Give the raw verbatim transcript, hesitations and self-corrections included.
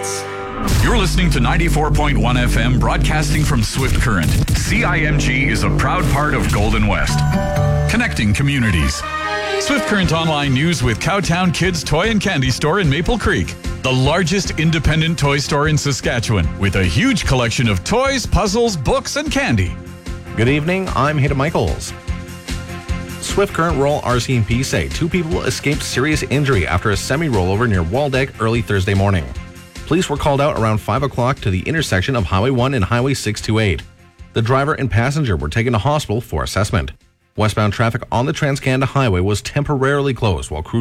sports. You're listening to ninety-four point one F M, broadcasting from Swift Current. C I M G is a proud part of Golden West, connecting communities. Swift Current Online News with Cowtown Kids Toy and Candy Store in Maple Creek, the largest independent toy store in Saskatchewan, with a huge collection of toys, puzzles, books, and candy. Good evening, I'm Hayden Michaels. Swift Current Rural R C M P say two people escaped serious injury after a semi-rollover near Waldeck early Thursday morning. Police were called out around five o'clock to the intersection of Highway one and Highway six twenty-eight. The driver and passenger were taken to hospital for assessment. Westbound traffic on the Trans-Canada Highway was temporarily closed while crews